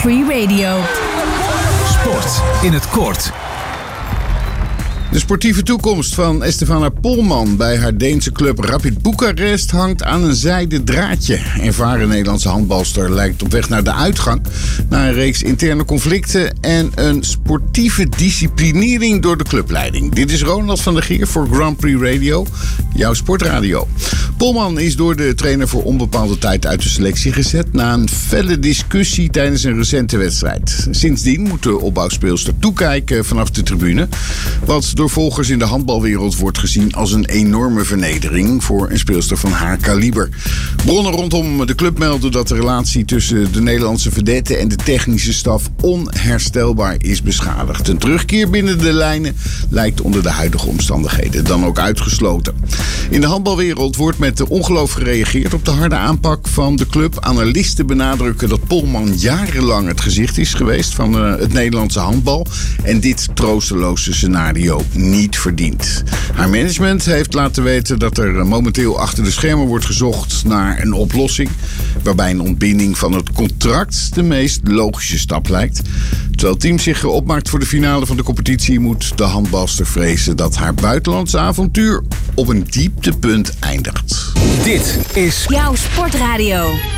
Free Radio. Sport in het kort. De sportieve toekomst van Estefana Polman bij haar Deense club Rapid Boekarest hangt aan een zijden draadje. Ervaren Nederlandse handbalster lijkt op weg naar de uitgang na een reeks interne conflicten en een sportieve disciplinering door de clubleiding. Dit is Ronald van der Geer voor Grand Prix Radio, jouw sportradio. Polman is door de trainer voor onbepaalde tijd uit de selectie gezet na een felle discussie tijdens een recente wedstrijd. Sindsdien moet de opbouwspeelster toekijken vanaf de tribune, wat door volgers in de handbalwereld wordt gezien als een enorme vernedering voor een speelster van haar kaliber. Bronnen rondom de club melden dat de relatie tussen de Nederlandse vedette en de technische staf onherstelbaar is beschadigd. Een terugkeer binnen de lijnen lijkt onder de huidige omstandigheden dan ook uitgesloten. In de handbalwereld wordt met ongeloof gereageerd op de harde aanpak van de club. Analisten benadrukken dat Polman jarenlang het gezicht is geweest van het Nederlandse handbal en dit troosteloze scenario niet verdient. Haar management heeft laten weten dat er momenteel achter de schermen wordt gezocht naar een oplossing waarbij een ontbinding van het contract de meest logische stap lijkt. Terwijl het team zich opmaakt voor de finale van de competitie, moet de handbalster vrezen dat haar buitenlandse avontuur op een dieptepunt eindigt. Dit is Jouw sportradio.